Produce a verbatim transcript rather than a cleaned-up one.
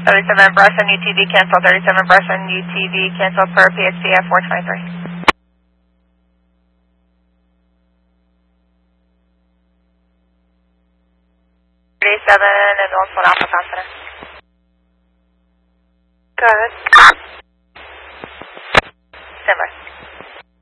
thirty-seven Bryson U T V cancel, thirty-seven Bryson U T V cancel per P H C F four twenty-three. thirty-seven and North One Alpha Confidence. Go ahead.